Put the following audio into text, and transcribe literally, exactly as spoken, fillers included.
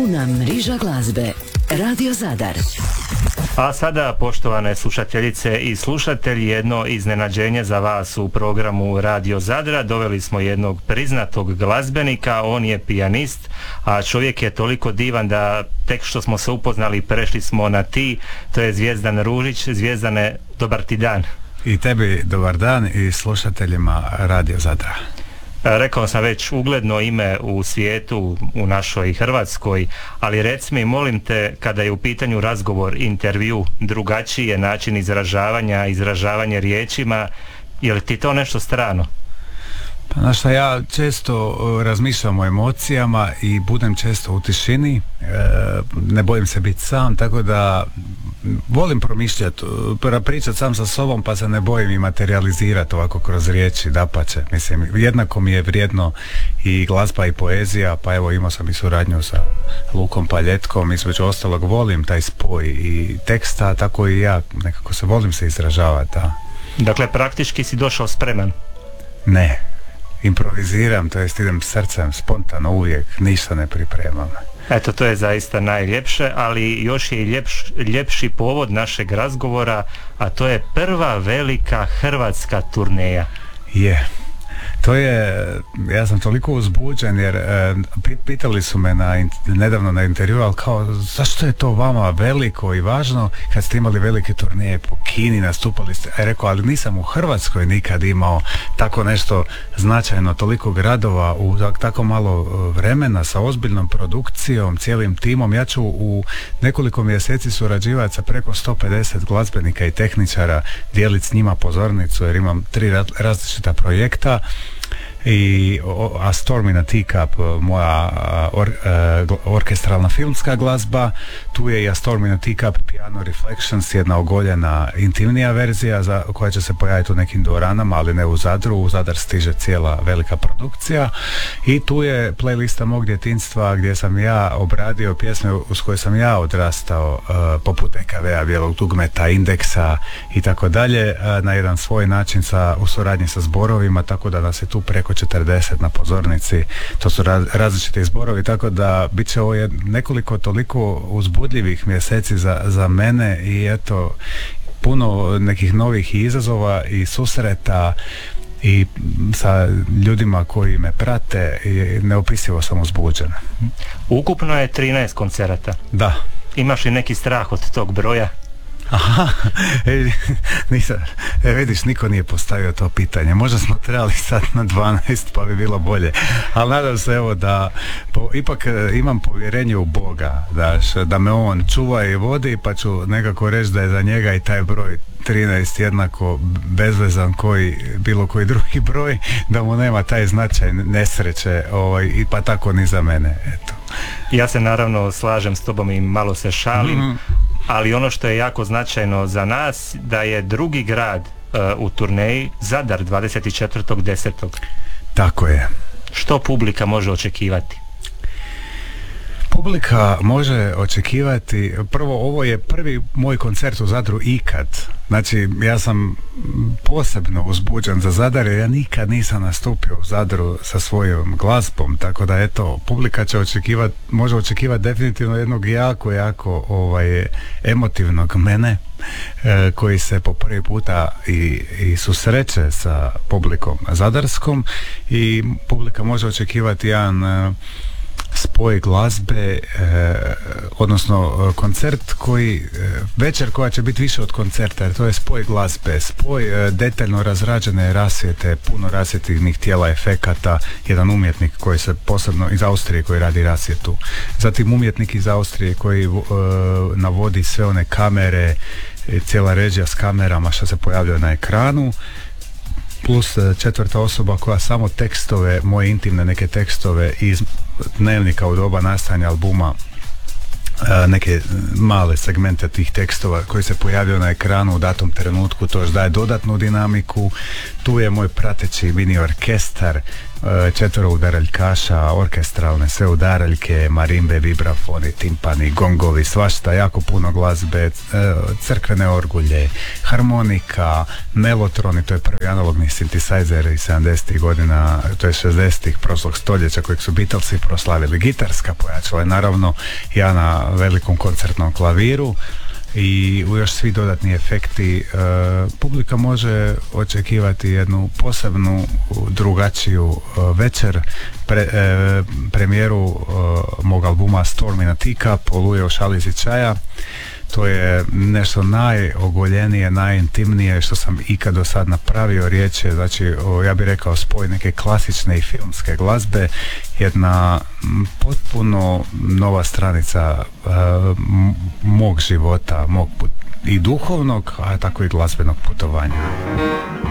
Puna mriža glazbe. Radio Zadar. A sada, poštovane slušateljice i slušatelji, jedno iznenađenje za vas u programu Radio Zadra. Doveli smo jednog priznatog glazbenika, on je pijanist, a čovjek je toliko divan da tek što smo se upoznali prešli smo na ti. To je Zvijezdan Ružić. Zvijezdane, dobar ti dan. I tebi dobar dan i slušateljima Radio Zadra. Rekao sam već, ugledno ime u svijetu, u našoj Hrvatskoj, ali reci mi, molim te, kada je u pitanju razgovor, intervju, drugačiji je način izražavanja, izražavanje riječima, je li ti to nešto strano? Pa znaš šta, ja često razmišljam o emocijama i budem često u tišini, e, ne bojim se biti sam, tako da volim promišljati, pričati sam sa sobom, pa se ne bojim i materializirati ovako kroz riječi, dapače. Mislim, jednako mi je vrijedno i glazba i poezija, pa evo imao sam i suradnju sa Lukom Paljetkom, između ostalog volim taj spoj i teksta, tako i ja nekako se volim se izražavati. Da. Dakle, praktički si došao spreman? Ne, improviziram, to jest idem srcem, spontano uvijek, ništa ne pripremam. Eto, to je zaista najljepše, ali još je i ljepš, ljepši povod našeg razgovora, a to je prva velika hrvatska turneja. Je. To je, ja sam toliko uzbuđen jer e, pitali su me na, nedavno na intervju, ali kao, zašto je to vama veliko i važno kad ste imali velike turneje po Kini, nastupali ste, a rekao, ali nisam u Hrvatskoj nikad imao tako nešto značajno, toliko gradova u tako malo vremena, sa ozbiljnom produkcijom, cijelim timom. Ja ću u nekoliko mjeseci surađivati sa preko sto pedeset glazbenika i tehničara, dijeliti s njima pozornicu jer imam tri različita projekta. I A Storm in a Teacup, moja or, uh, orkestralna filmska glazba, tu je i A Storm in a Teacup Piano Reflections, jedna ogoljena intimnija verzija za, koja će se pojaviti u nekim dvoranama, ali ne u Zadru. U Zadar stiže cijela velika produkcija i tu je playlista mog djetinjstva gdje sam ja obradio pjesme uz koje sam ja odrastao, uh, poput E K V-a, Bijelog dugmeta, Indeksa i tako dalje, na jedan svoj način sa, u suradnji sa zborovima, tako da nas je tu preko četrdeset na pozornici. To su raz, različiti zborovi, tako da bit će ovo nekoliko toliko uzbudljivih mjeseci za, za mene i eto, puno nekih novih izazova i susreta i sa ljudima koji me prate i neopisivo sam uzbuđen. Ukupno je trinaest koncerata. Da. Imaš li neki strah od tog broja? Aha, e, nisam, e, vidiš, niko nije postavio to pitanje. Možda smo trebali sad na dvanaest pa bi bilo bolje, ali nadam se evo da po, ipak imam povjerenje u Boga, daš, da me on čuva i vodi, pa ću nekako reći da je za njega i taj broj trinaest jednako bezvezan koji bilo koji drugi broj, da mu nema taj značaj nesreće, ovaj, i pa tako ni za mene. Eto. Ja se naravno slažem s tobom i malo se šalim, mm-hmm. ali ono što je jako značajno za nas, da je drugi grad uh, u turneji Zadar dvadeset četvrtog desetog Tako je. Što publika može očekivati? Publika može očekivati, prvo, ovo je prvi moj koncert u Zadru ikad. Znači, ja sam posebno uzbuđen za Zadar jer ja nikad nisam nastupio u Zadru sa svojom glazbom, tako da eto, publika će očekivati, može očekivati definitivno jednog jako, jako ovaj, emotivnog mene, e, koji se po prvi puta i, i susreće sa publikom zadarskom i publika može očekivati jedan e, spoj glazbe, eh, odnosno koncert koji, eh, večer koja će biti više od koncerta, jer to je spoj glazbe, spoj eh, detaljno razrađene rasvjete, puno rasvjetnih tijela, efekata, jedan umjetnik koji se posebno iz Austrije koji radi rasvjetu, zatim umjetnik iz Austrije koji eh, navodi sve one kamere, cijela režija s kamerama što se pojavljuje na ekranu, plus četvrta osoba koja samo tekstove, moje intimne neke tekstove iz dnevnika u doba nastajanja albuma, neke male segmente tih tekstova koji se pojavljaju na ekranu u datom trenutku, to još daje dodatnu dinamiku. Tu je moj prateći mini orkestar četvero udaraljkaša, orkestralne sve udaraljke, marimbe, vibrafoni, timpani, gongovi, svašta, jako puno glazbe, crkvene orgulje, harmonika, melotroni, to je prvi analogni synthesizer iz sedamdesetih godina, to je šezdesetih prošlog stoljeća kojeg su Beatlesi proslavili, gitarska pojačala, naravno ja na velikom koncertnom klaviru i u još svi dodatni efekti. E, publika može očekivati jednu posebnu, drugačiju e, večer, pre, e, premijeru e, mog albuma Storm in a Teacup, Oluje u šalici čaja. To je nešto najogoljenije, najintimnije što sam ikad do sad napravio. Riječ je, znači, o, ja bih rekao spoj neke klasične i filmske glazbe, jedna m, potpuno nova stranica uh, m, mog života, mog put, i duhovnog, a tako i glazbenog putovanja.